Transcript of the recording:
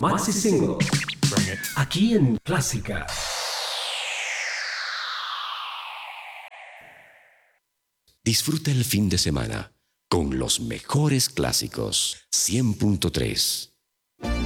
Maxi Single. Aquí en Clásica. Disfruta el fin de semana con los mejores clásicos. 100.3